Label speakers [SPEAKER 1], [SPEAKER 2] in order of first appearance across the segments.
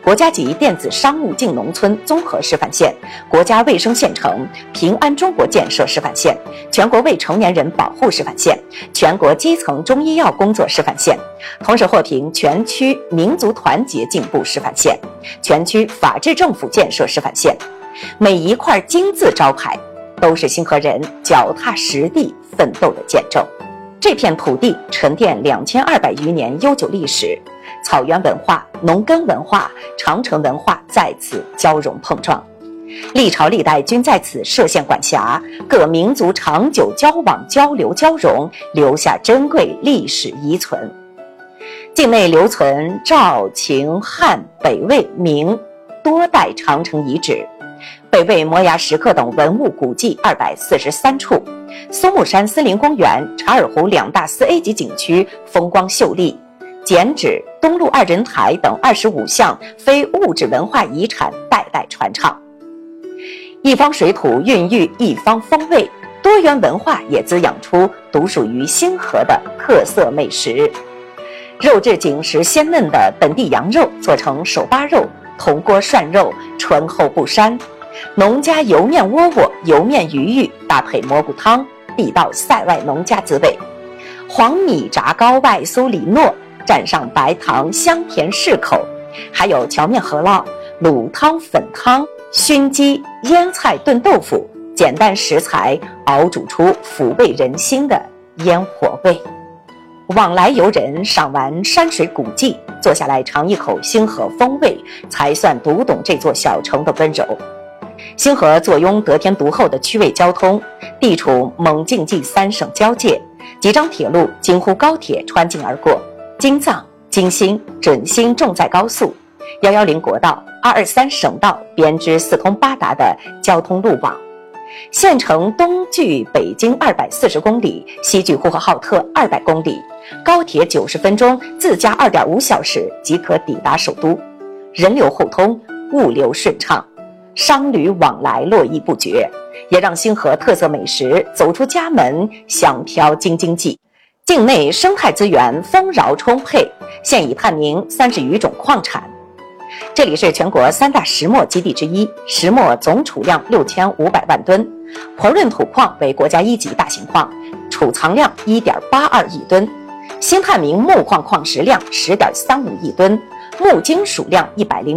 [SPEAKER 1] 国家级电子商务进农村综合示范县、国家卫生县城、平安中国建设示范县、全国未成年人保护示范县、全国基层中医药工作示范县，同时获评全区民族团结进步示范县、全区法治政府建设示范县。每一块金字招牌都是星河人脚踏实地奋斗的见证。这片土地沉淀2200余年悠久历史，草原文化、农耕文化、长城文化在此交融碰撞，历朝历代均在此设县管辖，各民族长久交往交流交融，留下珍贵历史遗存。境内留存赵、秦、汉、北魏、明多代长城遗址，北魏摩崖石刻等文物古迹243处，松木山森林公园、查尔湖2大4A 级景区风光秀丽，剪纸、东路2人台等25项非物质文化遗产代代传唱。一方水土孕育一方风味，多元文化也滋养出独属于星河的特色美食。肉质紧实鲜嫩的本地羊肉做成手扒肉、铜锅涮肉，醇厚不膻；农家油面窝窝、油面鱼玉搭配蘑菇汤，地道塞外农家滋味。黄米炸糕外酥里糯，蘸上白糖，香甜适口。还有荞面饸饹、卤汤、粉汤、熏鸡、腌菜炖豆腐，简单食材熬煮出抚慰人心的烟火味。往来游人赏完山水古迹，坐下来尝一口星河风味，才算读懂这座小城的温柔。星河坐拥得天独厚的区位交通，地处蒙晋冀3省交界，几张铁路京沪高铁穿境而过，京藏、京新、准新重载高速、110国道、223省道编织四通八达的交通路网。县城东距北京240公里，西距呼和浩特200公里，高铁90分钟，自驾2.5小时即可抵达首都，人流互通，物流顺畅，商旅往来络绎不绝，也让星河特色美食走出家门，香飘京津冀。境内生态资源丰饶充沛，现已探明30余种矿产。这里是全国3大石墨基地之一，石墨总储量6500万吨，婆润土矿为国家1级大型矿，储藏量1.82亿吨，新探明木矿矿石量10.35亿吨，木金属量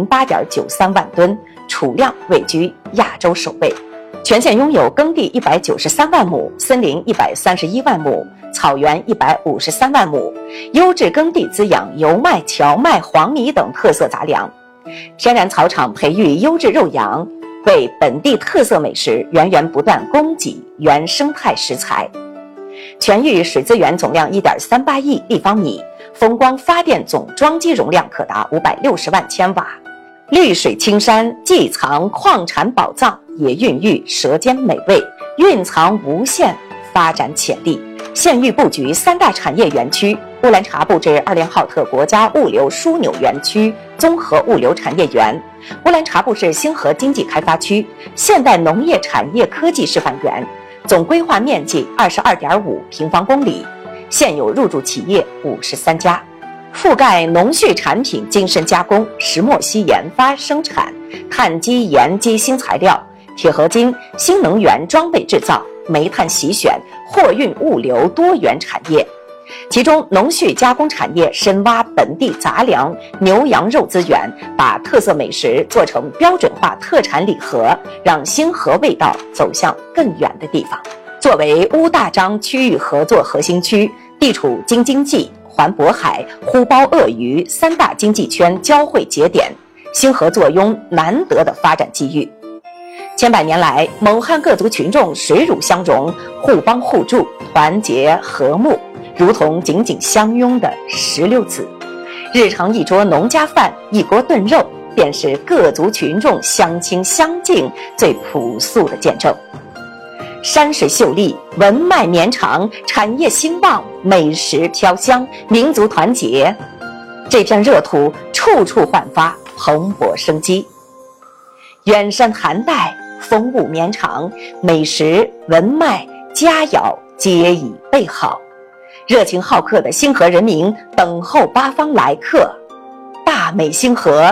[SPEAKER 1] 108.93万吨，储量位居亚洲首位。全县拥有耕地193万亩，森林131万亩，草原153万亩，优质耕地滋养油麦、荞麦、黄米等特色杂粮，天然草场培育优质肉羊，为本地特色美食源源不断供给原生态食材。全域水资源总量1.38亿立方米，风光发电总装机容量可达560万千瓦。绿水青山既藏矿产宝藏，也孕育舌尖美味，蕴藏无限发展潜力。县域布局3大产业园区，乌兰察布至2连浩特国家物流枢纽园区综合物流产业园，乌兰察布市星河经济开发区现代农业产业科技示范园，总规划面积22.5平方公里，现有入驻企业53家，覆盖农畜产品精深加工、石墨烯研发生产、碳基盐基新材料、铁合金、新能源装备制造、煤炭洗选、货运物流多元产业。其中农畜加工产业深挖本地杂粮、牛羊肉资源，把特色美食做成标准化特产礼盒，让星河味道走向更远的地方。作为乌大章区域合作核心区，地处京津冀、环渤海、呼包鄂渝3大经济圈交汇节点，星河坐拥难得的发展机遇。千百年来，蒙汉各族群众水乳相融，互帮互助，团结和睦，如同紧紧相拥的石榴籽。日常一桌农家饭，一锅炖肉，便是各族群众相亲相敬最朴素的见证。山水秀丽，文脉绵长，产业兴旺，美食飘香，民族团结，这片热土处处焕发蓬勃生机。远山寒带，风物绵长，美食文脉佳肴皆已备好，热情好客的星河人民等候八方来客，大美星河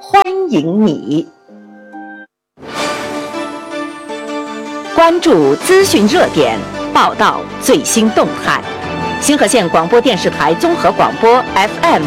[SPEAKER 1] 欢迎你。关注资讯热点，报道最新动态。星河县广播电视台综合广播 FM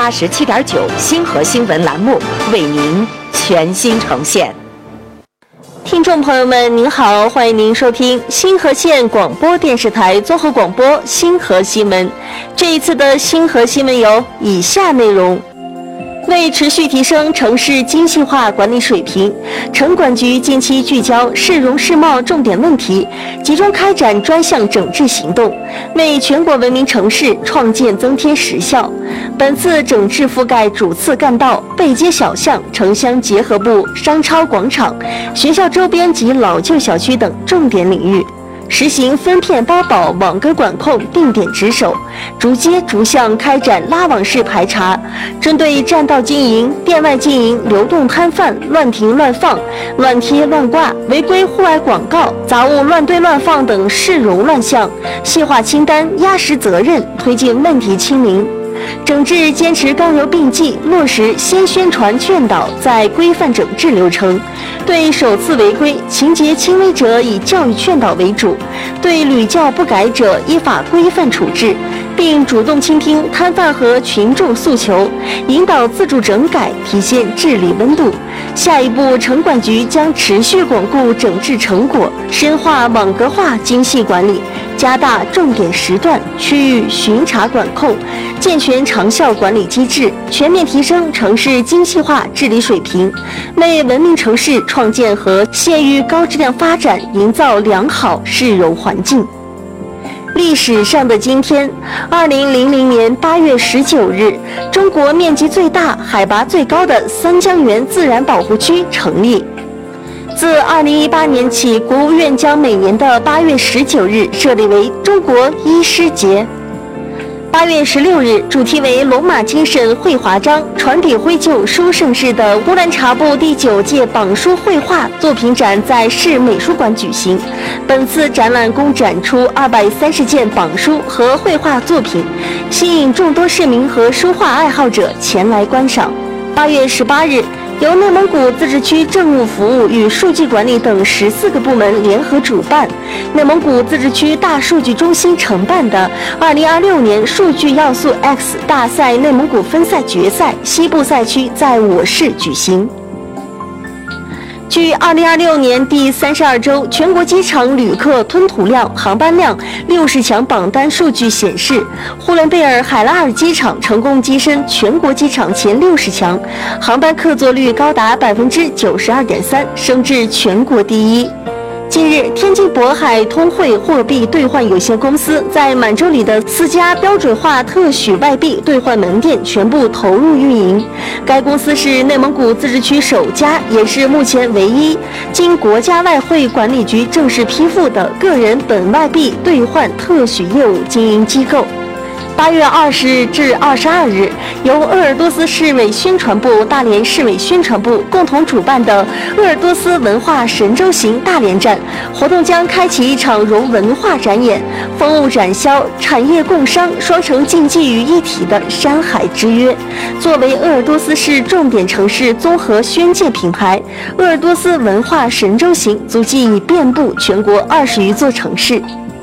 [SPEAKER 1] 87.9星河新闻栏目为您全新呈现。
[SPEAKER 2] 听众朋友们您好，欢迎您收听星河县广播电视台综合广播星河新闻。这一次的星河新闻有以下内容：为持续提升城市精细化管理水平，城管局近期聚焦市容市貌重点问题，集中开展专项整治行动，为全国文明城市创建增添实效。本次整治覆盖主次干道、背街小巷、城乡结合部、商超广场、学校周边及老旧小区等重点领域。实行分片包保网格管控，定点值守，逐街逐巷开展拉网式排查，针对占道经营、店外经营、流动摊贩、乱停乱放、乱贴乱挂、违规户外广告、杂物乱堆乱放等市容乱象，细化清单，压实责任，推进问题清零。整治坚持刚柔并济，落实先宣传劝导再规范整治流程，对首次违规、情节轻微者以教育劝导为主，对屡教不改者依法规范处置，并主动倾听摊贩和群众诉求，引导自主整改，体现治理温度。下一步，城管局将持续巩固整治成果，深化网格化精细管理，加大重点时段、区域巡查管控，健全长效管理机制，全面提升城市精细化治理水平，为文明城市创建和县域高质量发展营造良好市容环境。历史上的今天，2000年8月19日，中国面积最大、海拔最高的三江源自然保护区成立。自2018年起，国务院将每年的8月19日设立为中国医师节。8月16日，主题为龙马精神绘华章，传递徽旧书盛世的乌兰察布第9届榜书绘画作品展在市美术馆举行。本次展览共展出230件榜书和绘画作品，吸引众多市民和书画爱好者前来观赏。8月18日，由内蒙古自治区政务服务与数据管理等14个部门联合主办，内蒙古自治区大数据中心承办的2026年数据要素 X 大赛内蒙古分赛决赛西部赛区在我市举行。据2026年第32周全国机场旅客吞吐量、航班量60强榜单数据显示，呼伦贝尔海拉尔机场成功跻身全国机场前60强，航班客座率高达92.3%，升至全国第一。近日，天津渤海通汇货币兑换有限公司在满洲里的4家标准化特许外币兑换门店全部投入运营。该公司是内蒙古自治区首家，也是目前唯一经国家外汇管理局正式批复的个人本外币兑换特许业务经营机构。8月20日至22日，由鄂尔多斯市委宣传部、大连市委宣传部共同主办的鄂尔多斯文化神州行大连站活动将开启一场融文化展演、风物展销、产业共商双城竞技于一体的山海之约。作为鄂尔多斯市重点城市综合宣介品牌，鄂尔多斯文化神州行足迹已遍布全国20余座城市。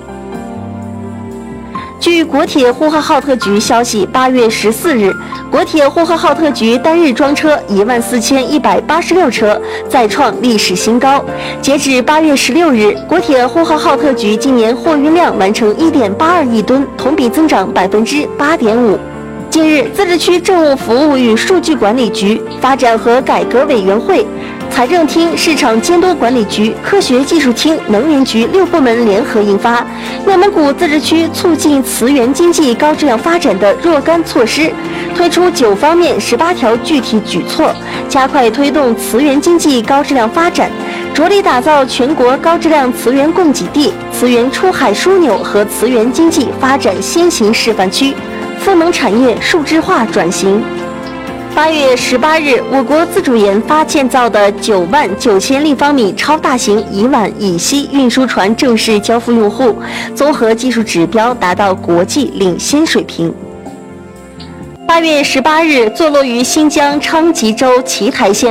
[SPEAKER 2] 据国铁呼和浩特局消息，8月14日，国铁呼和浩特局单日装车14186车，再创历史新高。截止8月16日，国铁呼和浩特局今年货运量完成1.82亿吨，同比增长8.5%。近日，自治区政务服务与数据管理局、发展和改革委员会、财政厅、市场监督管理局、科学技术厅、能源局6部门联合印发《内蒙古自治区促进磁源经济高质量发展的若干措施》，推出9方面18条具体举措，加快推动磁源经济高质量发展，着力打造全国高质量磁源供给地、磁源出海枢纽和磁源经济发展先行示范区，赋能产业数字化转型。8月18日，我国自主研发建造的99000立方米超大型乙烷乙烯运输船正式交付用户，综合技术指标达到国际领先水平。 8月18日，坐落于新疆昌吉州奇台县